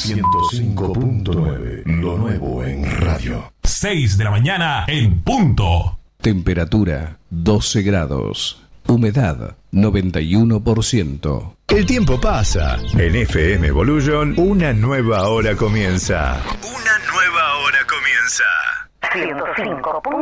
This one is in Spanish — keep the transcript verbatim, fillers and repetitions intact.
ciento cinco punto nueve. Lo nuevo en radio. seis de la mañana en punto. Temperatura doce grados. Humedad noventa y uno por ciento. El tiempo pasa. En F M Evolution, una nueva hora comienza. Una nueva hora comienza. ciento cinco.